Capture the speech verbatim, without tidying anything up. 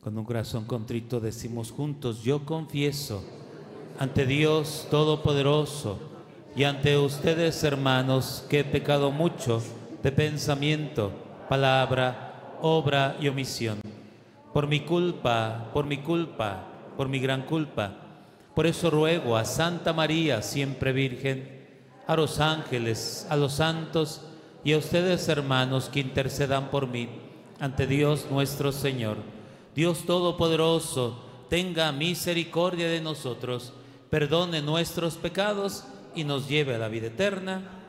Con un corazón contrito decimos juntos: yo confieso ante Dios Todopoderoso y ante ustedes, hermanos, que he pecado mucho de pensamiento, palabra, obra y omisión. Por mi culpa, por mi culpa, por mi gran culpa. Por eso ruego a Santa María, siempre Virgen, a los ángeles, a los santos y a ustedes, hermanos, que intercedan por mí ante Dios nuestro Señor. Dios Todopoderoso, tenga misericordia de nosotros, perdone nuestros pecados y nos lleve a la vida eterna.